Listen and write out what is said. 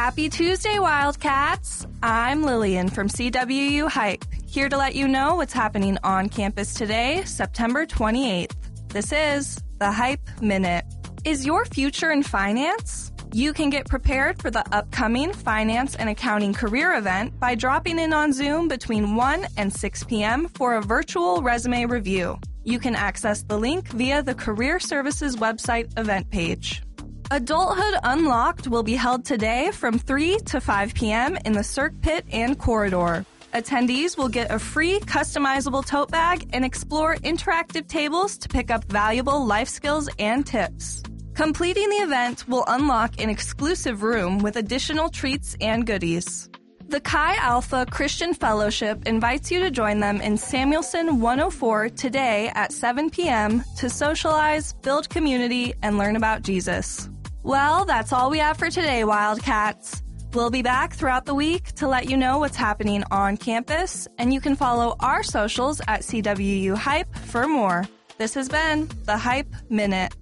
Happy Tuesday, Wildcats! I'm Lillian from CWU Hype, here to let you know what's happening on campus today, September 28th. This is the Hype Minute. Is your future in finance? You can get prepared for the upcoming Finance and Accounting Career Event by dropping in on Zoom between 1 and 6 p.m. for a virtual resume review. You can access the link via the Career Services website event page. Adulthood Unlocked will be held today from 3 to 5 p.m. in the Cirque Pit and Corridor. Attendees will get a free customizable tote bag and explore interactive tables to pick up valuable life skills and tips. Completing the event will unlock an exclusive room with additional treats and goodies. The Chi Alpha Christian Fellowship invites you to join them in Samuelson 104 today at 7 p.m. to socialize, build community, and learn about Jesus. Well, that's all we have for today, Wildcats. We'll be back throughout the week to let you know what's happening on campus, and you can follow our socials at CWU Hype for more. This has been the Hype Minute.